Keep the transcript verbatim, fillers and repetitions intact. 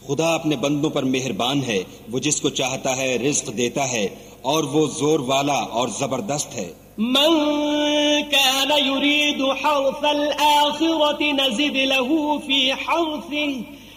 खुदा अपने बंदों पर मेहरबान है, वो जिसको चाहता है रिज्क देता है और वो जोर वाला और जबरदस्त है। मन कान युरीदु हर्सल आखिरति नज़िद लहू फी हर्सिही